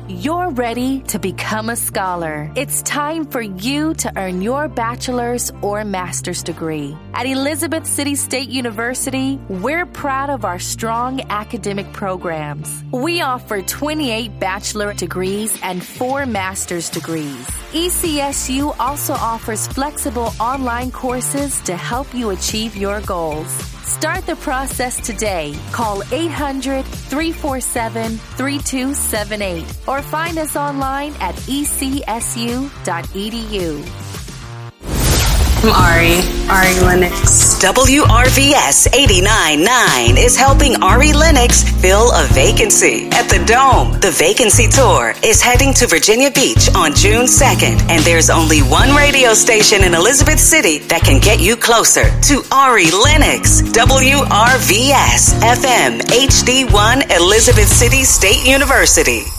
You're ready to become a scholar. It's time for you to earn your bachelor's or master's degree. At Elizabeth City State University, we're proud of our strong academic programs. We offer 28 bachelor degrees and 4 master's degrees. ECSU also offers flexible online courses to help you achieve your goals. Start the process today. Call 800-347-3278 or find us online at ecsu.edu. I'm Ari Lennox. WRVS 89.9 is helping Ari Lennox fill a vacancy at the Dome. The Vacancy Tour is heading to Virginia Beach on June 2nd, and there's only one radio station in Elizabeth City that can get you closer to Ari Lennox. WRVS FM HD1 Elizabeth City State University.